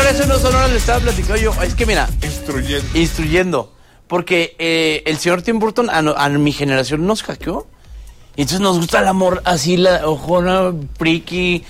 regreso en Sonora le estaba platicando yo. Es que mira. Instruyendo. Porque el señor Tim Burton a mi generación nos hackeó. Y entonces nos gusta el amor así, la ojona, friki,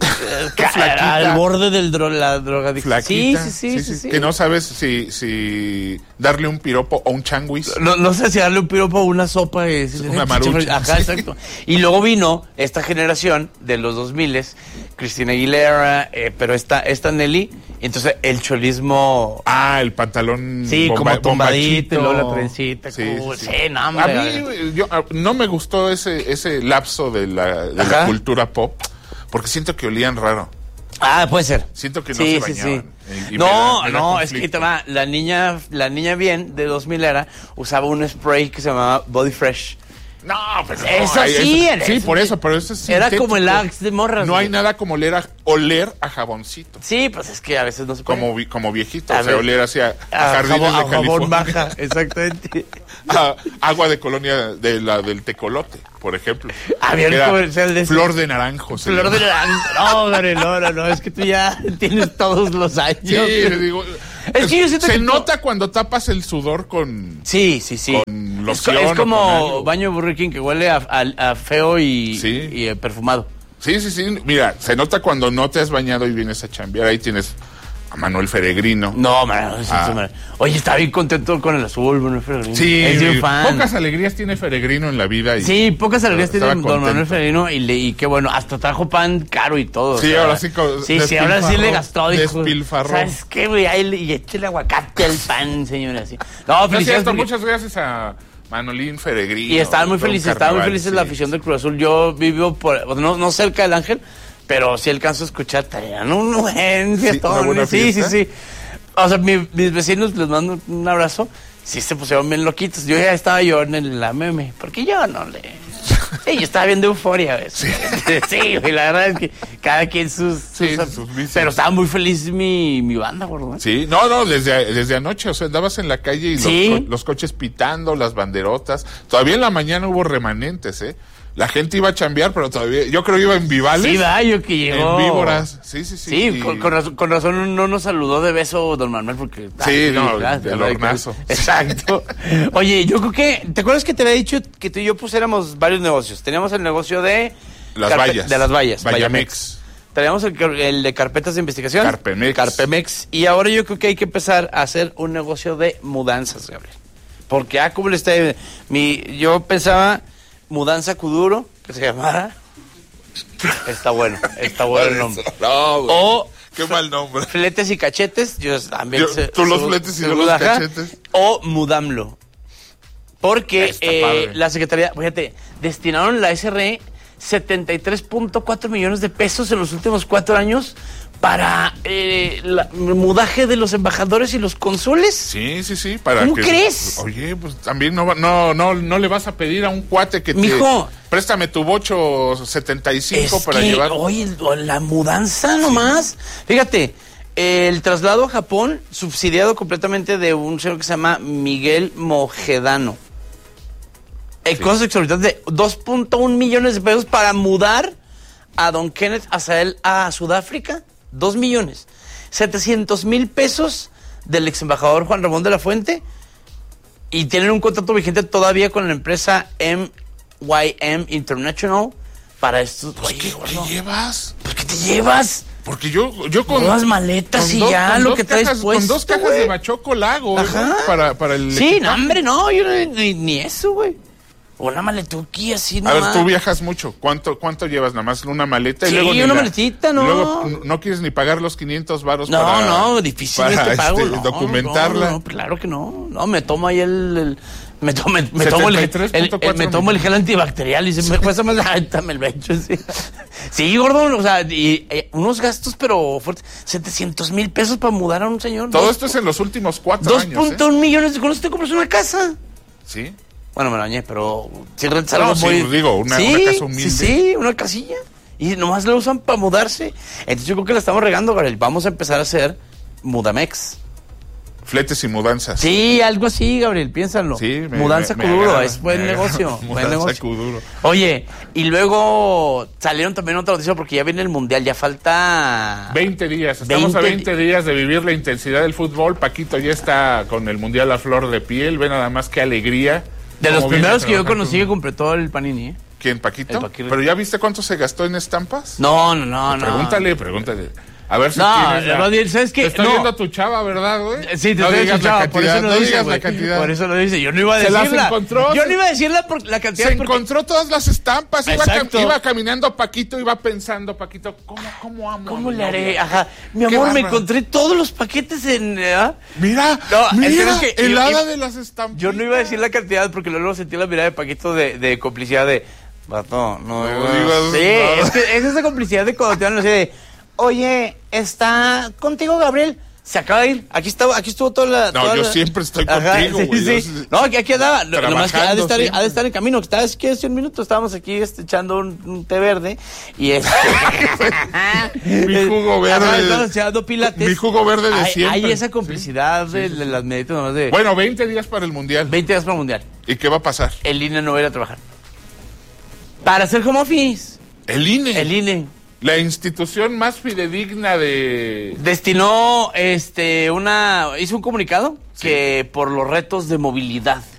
al borde de la drogadicción. Sí. Que no sabes si darle un piropo o un changuis. No sé si darle un piropo o una sopa. Una marucha. Ajá, exacto. Y luego vino esta generación de los 2000, Christina Aguilera, pero esta Nelly. Entonces el cholismo... el pantalón como tumbadito, y luego la trencita. No, hombre. A mí no me gustó ese lapso de la cultura pop. Porque siento que olían raro. Puede ser. Siento que no se bañaban. Sí. No, es que la niña bien de 2000 usaba un spray que se llamaba Body Fresh. No, pues no. Eso sí. Sí, por eso, pero eso es era como el Axe de morras. No hay nada como oler a jaboncito. Sí, pues es que a veces no se puede. Como viejito, oler hacia jardines de California. Jabón baja, exactamente. Agua de colonia del tecolote, por ejemplo. Había un comercial de Flor de naranjo. Flor de naranjo. No, es que tú ya tienes todos los años. Sí, le digo... Es que yo siento se nota cuando tapas el sudor con... Sí. Con loción. Es como baño Burger King que huele a feo y perfumado. Sí. Mira, se nota cuando no te has bañado y vienes a chambear. Ahí tienes a Manuel Feregrino. Oye, está bien contento con el azul, Manuel Feregrino. Sí, es un fan. Pocas alegrías tiene Feregrino en la vida. Sí, pocas alegrías tiene don Manuel Feregrino y qué bueno, hasta trajo pan caro y todo. Sí, ahora sí. Sí, ahora sí le gastó. Despilfarró. ¿Sabes qué, güey? Y échale aguacate al pan, señora. Así. No, felicidades. Muchas gracias a Manolín Feregrino. Y estaban muy felices, la afición del Cruz Azul. Yo vivo no cerca del Ángel, pero sí alcanzo a escuchar, traían un buen fiestón. Sí. O sea, mis vecinos, les mando un abrazo. Sí, se pusieron bien loquitos. Yo ya estaba en la meme, porque yo no le... Sí, yo estaba viendo Euforia, ¿ves? Sí, y la verdad es que cada quien sus pero estaba muy feliz mi banda, ¿verdad? Sí, no, desde anoche, o sea, andabas en la calle y los coches pitando, las banderotas. Todavía en la mañana hubo remanentes, La gente iba a chambear, pero todavía... Yo creo que iba en Vivales. Sí, yo que llegó... En Víboras. Sí. Sí, con razón no nos saludó de beso don Manuel, porque... el hornazo. Exacto. Oye, yo creo que... ¿Te acuerdas que te había dicho que tú y yo pusiéramos varios negocios? Teníamos el negocio de... Las vallas. De las vallas. Vallamex. Teníamos el de carpetas de investigación. Carpemex. Y ahora yo creo que hay que empezar a hacer un negocio de mudanzas, Gabriel. Porque, ¿cómo le está? Yo pensaba... Mudanza Kuduro, que se llamara. Está bueno el nombre. No, güey. O qué mal nombre. Fletes y cachetes, los fletes y los cachetes. O Mudamlo. Porque la Secretaría, fíjate, destinaron la SRE 73.4 millones de pesos en los últimos 4 años para el mudaje de los embajadores y los cónsules. Sí. ¿Cómo crees? Oye, pues también no le vas a pedir a un cuate que mijo, préstame tu bocho 75 para llevar. Oye, la mudanza nomás. Fíjate, el traslado a Japón subsidiado completamente de un señor que se llama Miguel Mojedano. Cosas exorbitantes de 2.1 millones de pesos para mudar a don Kenneth Azael a Sudáfrica. 2 millones. 700,000 pesos del ex embajador Juan Ramón de la Fuente. Y tienen un contrato vigente todavía con la empresa MYM International para estos. ¿Qué te llevas? ¿Por qué te llevas? Porque yo con todas maletas y ya lo que traes puesto. Con 2 cajas de bachoco lago. Ajá. Para el sí, equipaje. No, hombre, no, yo ni eso, güey. Una maletuki así nomás. A ver, tú viajas mucho. ¿Cuánto llevas? Nada más una maleta y luego... Sí, una maletita, ¿no? Luego no quieres ni pagar los 500 varos No, difícil este pago. Documentarla. No, claro que no. No, me tomo ahí me tomo el gel antibacterial y se me cuesta más... Dame el becho, sí. Sí, gordo, o sea, unos gastos, pero fuertes. 700,000 pesos para mudar a un señor. Todo esto es en los últimos 4 años. 2.1 millones. ¿Con eso te compras una casa? Sí. Bueno, me lo bañé, pero... Sí, una casa humilde. Sí, una casilla. Y nomás la usan para mudarse. Entonces yo creo que la estamos regando, Gabriel. Vamos a empezar a hacer Mudamex. Fletes y mudanzas. Sí, algo así, Gabriel, piénsalo. Sí, Mudanza Kuduro, es buen negocio. Mudanza Kuduro. Oye, y luego salieron también otra noticia porque ya viene el Mundial, ya falta... 20 días, estamos a 20 días de vivir la intensidad del fútbol. Paquito ya está con el Mundial a flor de piel, ve nada más qué alegría. De los primeros que yo conocí que completó el Panini, ¿eh? ¿Quién, Paquito? ¿Pero ya viste cuánto se gastó en estampas? No. Pregúntale. A ver si tienes ¿sabes qué? Te está viendo tu chava, ¿verdad, güey? Sí, te estoy viendo tu chava, por eso lo dice, güey. Por eso lo dice. Yo no iba a decirla. Se las encontró. Yo no iba a decirla por la cantidad. Se encontró todas las estampas. Iba caminando Paquito, iba pensando, Paquito, ¿cómo amo? ¿Cómo le haré? Ajá. Mi amor, me encontré todos los paquetes en... Mira, el hada de las estampas. Yo no iba a decir la cantidad porque luego sentí la mirada de Paquito de complicidad de... Vato, no digas. Sí, es que es esa complicidad de cuando te van a decir de... Oye, ¿está contigo, Gabriel? Se acaba de ir. Aquí estuvo toda la... No, yo siempre estoy contigo, güey. Sí. No, aquí andaba. Nomás que ha de estar en camino. Que hace 1 minuto estábamos aquí echando un té verde. Y mi jugo verde. Estamos echando pilates. Mi jugo verde de siempre. Hay esa complicidad de las meditas nomás de... Bueno, 20 días para el Mundial. 20 días para el Mundial. ¿Y qué va a pasar? El INE no va a ir a trabajar. Para hacer home office. ¿El INE? El INE. La institución más fidedigna de... Destinó, hizo un comunicado que por los retos de movilidad